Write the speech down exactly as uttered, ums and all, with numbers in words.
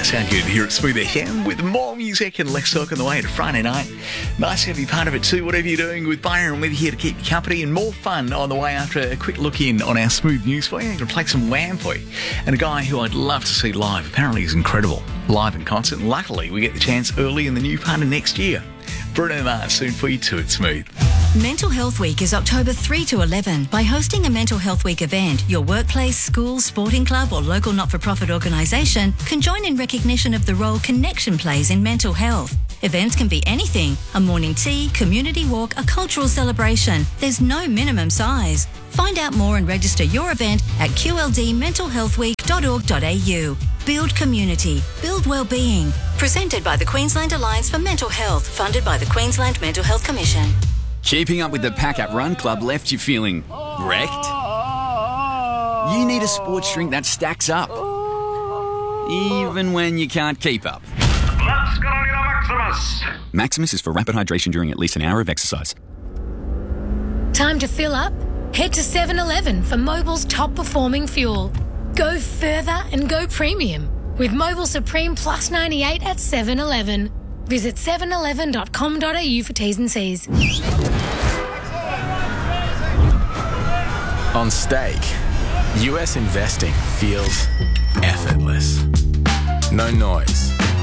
sound good here at Smooth F M with more music and less talk on the way to Friday night. Nice to have you part of it too, whatever you're doing with Byron. We're here to keep you company and more fun on the way after a quick look in on our Smooth News for you. I'm going to play some Wham for you. And a guy who I'd love to see live, apparently is incredible, live in concert. And luckily, we get the chance early in the new part of next year. Bruno Mars soon for you too at Smooth. Mental Health Week is October third to eleventh. By hosting a Mental Health Week event, your workplace, school, sporting club or local not-for-profit organisation can join in recognition of the role connection plays in mental health. Events can be anything: a morning tea, community walk, a cultural celebration. There's no minimum size. Find out more and register your event at q l d mental health week dot org dot a u. Build community, build wellbeing. Presented by the Queensland Alliance for Mental Health, funded by the Queensland Mental Health Commission. Keeping up with the Pack Up Run Club left you feeling wrecked? You need a sports drink that stacks up, even when you can't keep up. Let's go to Maximus! Maximus is for rapid hydration during at least an hour of exercise. Time to fill up? Head to seven eleven for Mobil's top performing fuel. Go further and go premium with Mobil Supreme Plus ninety-eight at seven eleven. Visit seven eleven dot com dot a u for T's and C's. On Stake, U S investing feels effortless. No noise,